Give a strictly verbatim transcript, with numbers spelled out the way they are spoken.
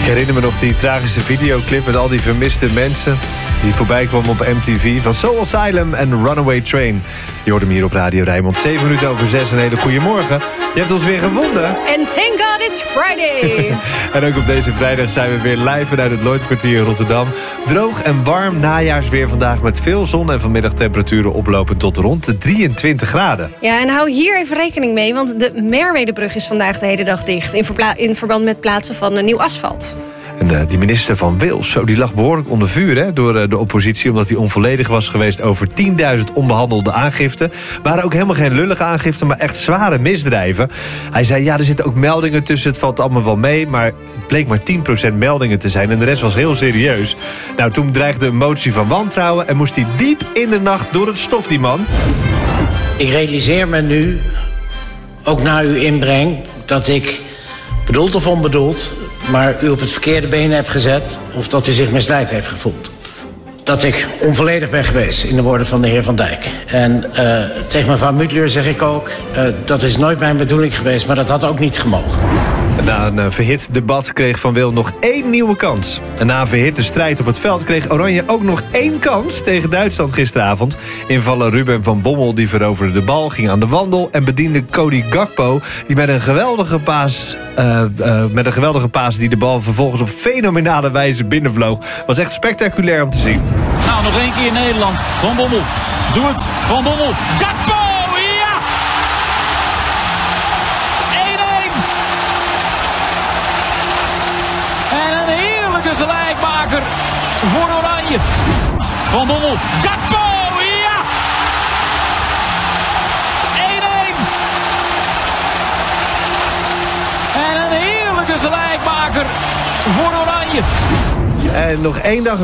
Ik herinner me nog die tragische videoclip met al die vermiste mensen die voorbij kwam op M T V van Soul Asylum en Runaway Train. Je hoort hem hier op Radio Rijnmond. zeven minuten over zes, een hele goede morgen. Je hebt ons weer gevonden. En thank God it's Friday. En ook op deze vrijdag zijn we weer live vanuit het Lloydkwartier in Rotterdam. Droog en warm najaarsweer vandaag met veel zon en vanmiddag temperaturen oplopend tot rond de drieëntwintig graden. Ja, en hou hier even rekening mee, want de Merwedebrug is vandaag de hele dag dicht. In, verbla- in verband met plaatsen van een nieuw asfalt. En uh, die minister van Wils, zo, die lag behoorlijk onder vuur hè, door uh, de oppositie, omdat hij onvolledig was geweest over tienduizend onbehandelde aangiften. Waren ook helemaal geen lullige aangiften, maar echt zware misdrijven. Hij zei, ja, er zitten ook meldingen tussen, het valt allemaal wel mee, maar het bleek maar tien procent meldingen te zijn en de rest was heel serieus. Nou, toen dreigde een motie van wantrouwen en moest hij diep in de nacht door het stof, die man. Ik realiseer me nu, ook na uw inbreng, dat ik bedoeld of onbedoeld, maar u op het verkeerde been hebt gezet, of dat u zich misleid heeft gevoeld. Dat ik onvolledig ben geweest, in de woorden van de heer Van Dijk. En uh, tegen mevrouw Mutleur zeg ik ook, uh, dat is nooit mijn bedoeling geweest, maar dat had ook niet gemogen. Na een verhit debat kreeg Van Wil nog één nieuwe kans. En na een verhitte strijd op het veld kreeg Oranje ook nog één kans tegen Duitsland gisteravond. Invaller Ruben van Bommel die veroverde de bal, ging aan de wandel en bediende Cody Gakpo die met een geweldige paas, uh, uh, met een geweldige paas die de bal vervolgens op fenomenale wijze binnenvloog. Was echt spectaculair om te zien. Nou, nog één keer Nederland. Van Bommel. Doe het. Van Bommel. Gakpo! Ja! één één. En een heerlijke gelijkmaker voor Oranje. Van Bommel. Gakpo! Ja! één één. En een heerlijke gelijkmaker voor Oranje. En nog één dag